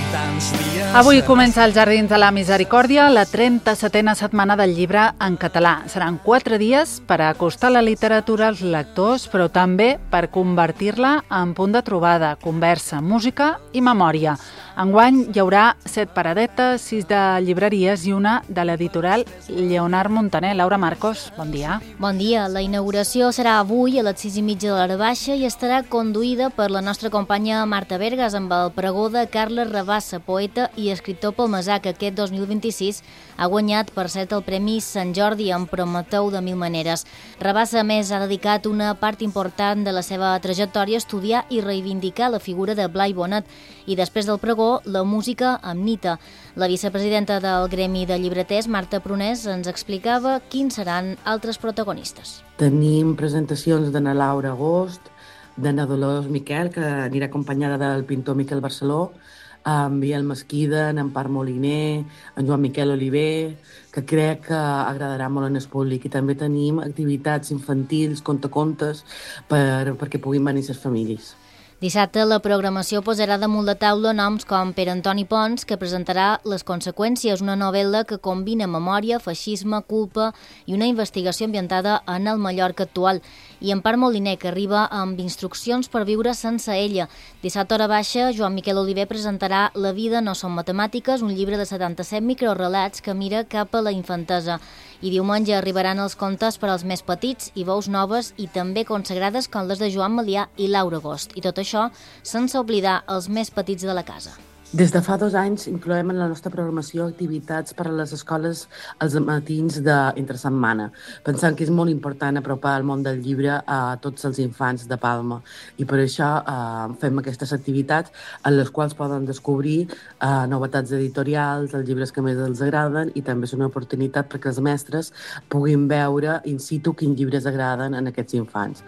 Avui comença als Jardins de la Misericòrdia la 37a setmana del llibre en català. Seran 4 dies per acostar la literatura als lectors, però també per convertir-la en punt de trobada, conversa, música i memòria. Enguany hi haurà 7 paradetes, 6 de llibreries i una de l'editorial Lleonard Montaner. Laura Marcos, bon dia. Bon dia. La inauguració serà avui a les 6:30 de l'hora baixa i estarà conduïda per la nostra companya Marta Bergas amb el pregó de Carles Rabassa, poeta i escriptor palmesà, que aquest 2026 ha guanyat, per cert, el Premi Sant Jordi en Prometeu de Mil Maneres. Rabassa, a més, ha dedicat una part important de la seva trajectòria a estudiar i reivindicar la figura de Blai Bonet i després del pregó la música amb Nita. La vicepresidenta del Gremi de Llibreters, Marta Prunés, ens explicava quins seran altres protagonistes. Tenim presentacions d'Anna Laura Agost, d'Anna Dolors Miquel, que anirà acompanyada del pintor Miquel Barceló, en Biel Mesquida, en Empar Moliner, en Joan Miquel Oliver, que crec que agradarà molt en el públic. I també tenim activitats infantils, contacontes, perquè puguin venir les famílies. Dissabte la programació posarà damunt la taula noms com Pere Antoni Pons, que presentarà Les conseqüències, una novel·la que combina memòria, feixisme, culpa i una investigació ambientada en el Mallorca actual. I Empar Moliner, que arriba amb instruccions per viure sense ella. Dissabte hora baixa, Joan Miquel Oliver presentarà La vida no són matemàtiques, un llibre de 77 microrelats que mira cap a la infantesa. I diumenge arribaran els contes per als més petits i veus noves i també consagrades com les de Joan Malià i Laura Agost. I tot això sense oblidar els més petits de la casa. Des de fa 2 anys incloem en la nostra programació activitats per a les escoles els matins d'entre setmana, pensant que és molt important apropar el món del llibre a tots els infants de Palma. I per això fem aquestes activitats en les quals poden descobrir novetats editorials, els llibres que més els agraden, i també és una oportunitat perquè els mestres puguin veure in situ quins llibres agraden en aquests infants.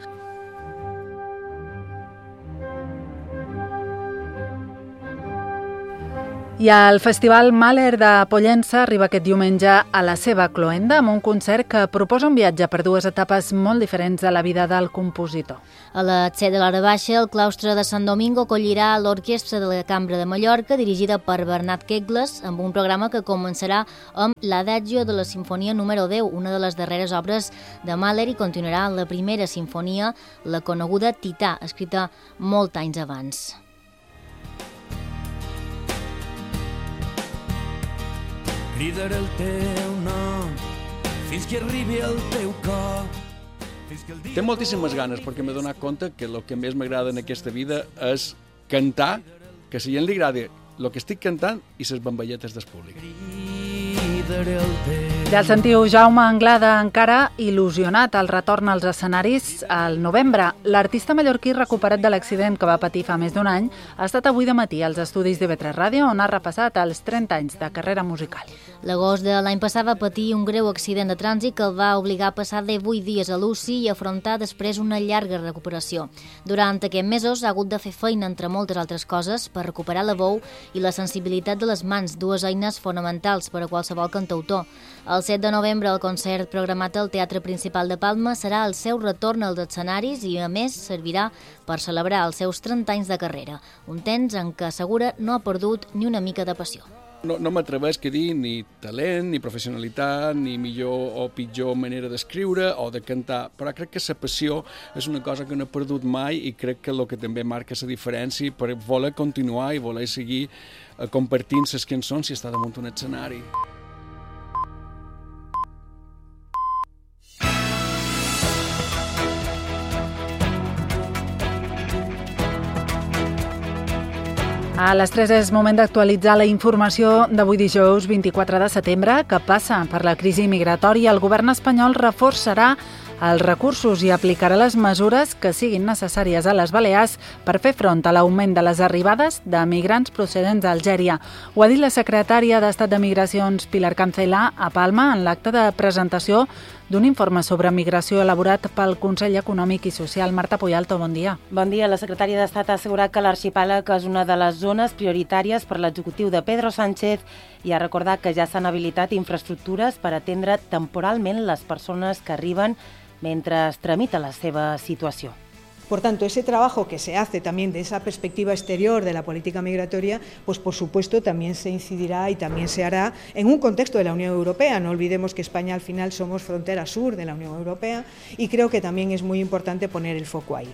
I el Festival Mahler de Pollença arriba aquest diumenge a la seva cloenda amb un concert que proposa un viatge per 2 etapes molt diferents de la vida del compositor. A les 7 de l'hora baixa, el claustre de Sant Domingo acollirà l'Orquestra de la Cambra de Mallorca, dirigida per Bernat Quegles, amb un programa que començarà amb l'Adagio de la Sinfonia número 10, una de les darreres obres de Mahler, i continuarà amb la primera sinfonia, la coneguda Tità, escrita molts anys abans. Cridaré el teu nom fins que arribi al teu cor. Té moltíssimes ganes perquè m'he donat compte que el que més m'agrada en aquesta vida és cantar, que a la gent li agrada el que estic cantant i les bamballetes del públic. Ja el sentiu, Jaume Anglada encara il·lusionat al retorn als escenaris al novembre. L'artista mallorquí recuperat de l'accident que va patir fa més d'1 any ha estat avui de matí als estudis de TV3 Ràdio, on ha repassat els 30 anys de carrera musical. L'agost de l'any passat va patir un greu accident de trànsit que el va obligar a passar 18 dies a l'UCI i afrontar després una llarga recuperació. Durant aquests mesos ha hagut de fer feina, entre moltes altres coses, per recuperar la veu i la sensibilitat de les mans, 2 eines fonamentals per a qualsevol cantautor. El 7 de novembre, el concert programat al Teatre Principal de Palma serà el seu retorn als escenaris i, a més, servirà per celebrar els seus 30 anys de carrera, un temps en què assegura no ha perdut ni una mica de passió. No m'atrevesc a dir ni talent, ni professionalitat, ni millor o pitjor manera d'escriure o de cantar, però crec que la passió és una cosa que no he perdut mai i crec que el que també marca la diferència per voler continuar i voler seguir compartint les cançons si està damunt un escenari. A les 3 és moment d'actualitzar la informació d'avui dijous 24 de setembre, que passa per la crisi migratòria. El govern espanyol reforçarà els recursos i aplicarà les mesures que siguin necessàries a les Balears per fer front a l'augment de les arribades de migrants procedents d'Algèria. Ho ha dit la secretària d'Estat de Migracions, Pilar Cancela, a Palma, en l'acte de presentació d'un informe sobre migració elaborat pel Consell Econòmic i Social. Marta Puyalto, bon dia. Bon dia. La secretària d'Estat ha assegurat que l'arxipèlag és una de les zones prioritàries per l'executiu de Pedro Sánchez i ha recordat que ja s'han habilitat infraestructures per atendre temporalment les persones que arriben mentre es tramita la seva situació. Por tanto, ese trabajo que se hace también de esa perspectiva exterior de la política migratoria, pues por supuesto también se incidirá y también se hará en un contexto de la Unión Europea. No olvidemos que España al final somos frontera sur de la Unión Europea y creo que también es muy importante poner el foco ahí.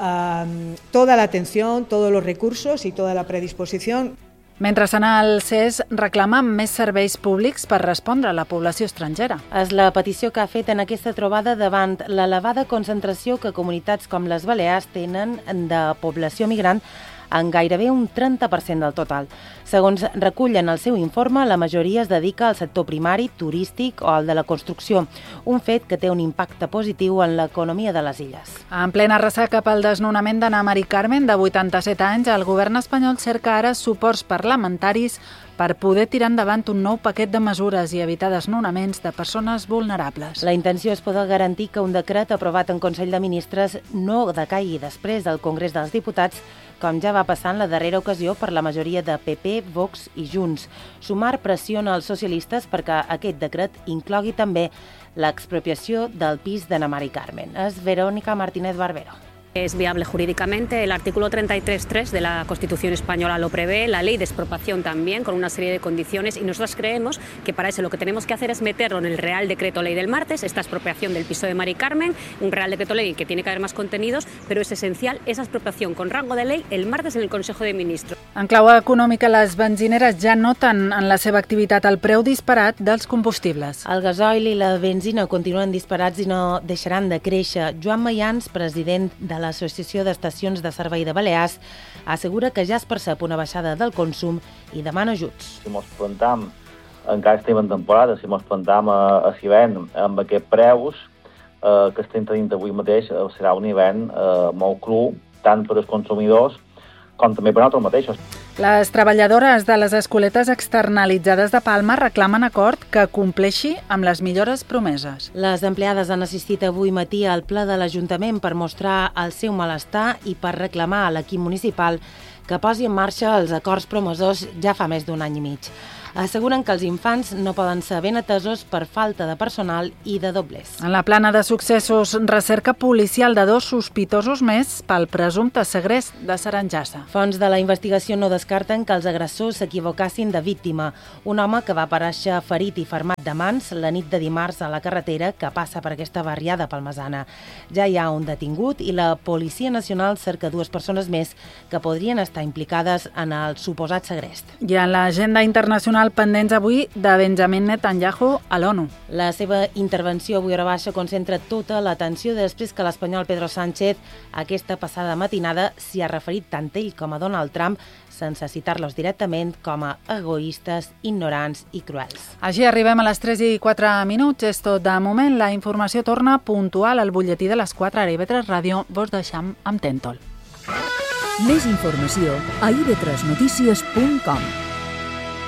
Toda la atención, todos los recursos y toda la predisposición. Mentrestant, el CES reclama més serveis públics per respondre a la població estrangera. És la petició que ha fet en aquesta trobada davant l'elevada concentració que comunitats com les Balears tenen de població migrant en gairebé un 30% del total. Segons recullen el seu informe, la majoria es dedica al sector primari, turístic o al de la construcció, un fet que té un impacte positiu en l'economia de les illes. En plena ressaca pel desnonament d'Anna Mari Carmen, de 87 anys, el govern espanyol cerca ara suports parlamentaris per poder tirar endavant un nou paquet de mesures i evitar desnonaments de persones vulnerables. La intenció és poder garantir que un decret aprovat en Consell de Ministres no decaigui després del Congrés dels Diputats, com ja va passar en la darrera ocasió per la majoria de PP, Vox i Junts. Sumar pressiona els socialistes perquè aquest decret inclogui també l'expropiació del pis d'Anna Mari Carmen. És Verónica Martínez Barbero. Es viable jurídicamente. El artículo 33.3 de la Constitución española lo prevé, la ley de expropiación también, con una serie de condiciones, y nosotros creemos que para eso lo que tenemos que hacer es meterlo en el Real Decreto Ley del martes, esta expropiación del piso de Mari Carmen, un Real Decreto Ley que tiene que haber más contenidos, pero es esencial esa expropiación con rango de ley el martes en el Consejo de Ministros. En clau econòmica, les benzineres ja noten en la seva activitat el preu disparat dels combustibles. El gasoil i la benzina continuen disparats i no deixaran de créixer. Joan Mayans, president de l'Associació d'Estacions de Servei de Balears, assegura que ja es percep una baixada del consum i demana ajuts. Si mos plantam, encara estem en temporada, si mos plantam a l'hivern amb aquests preus que estem tenint avui mateix, serà un hivern molt cru, tant per als consumidors com també per nosaltres mateixos. Les treballadores de les escoletes externalitzades de Palma reclamen acord que compleixi amb les millores promeses. Les empleades han assistit avui matí al ple de l'Ajuntament per mostrar el seu malestar i per reclamar a l'equip municipal que posi en marxa els acords promesors ja fa més d'un any i mig. Asseguren que els infants no poden ser ben atesos per falta de personal i de doblers. En la plana de successos, recerca policial de 2 sospitosos més pel presumpte segrest de Saranjassa. Fonts de la investigació no descarten que els agressors s'equivocassin de víctima. Un home que va aparèixer ferit i fermat de mans la nit de dimarts a la carretera que passa per aquesta barriada palmesana. Ja hi ha un detingut i la Policia Nacional cerca 2 persones més que podrien estar implicades en el suposat segrest. I en l'agenda internacional pendents avui de Benjamin Netanyahu a l'ONU. La seva intervenció avui hora baixa concentra tota l'atenció després que l'espanyol Pedro Sánchez aquesta passada matinada s'hi ha referit tant ell com a Donald Trump sense citar-los directament com a egoistes, ignorants i cruels. Així arribem a les 3:04. És tot de moment. La informació torna puntual al butlletí de les 4 a IB3 Ràdio. Vos deixam amb Tentol. Més informació a ib3notícies.com.